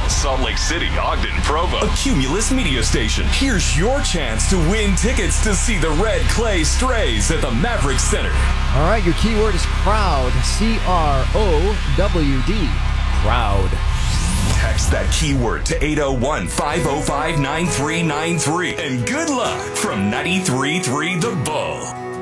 Dallas, Salt Lake City, Ogden, Provo. A Cumulus media station. Here's your chance to win tickets to see the Red Clay Strays at the Maverick Center. All right, your keyword is crowd. C-R-O-W-D. Crowd. Text that keyword to 801-505-9393. And good luck from 93.3 The Bull.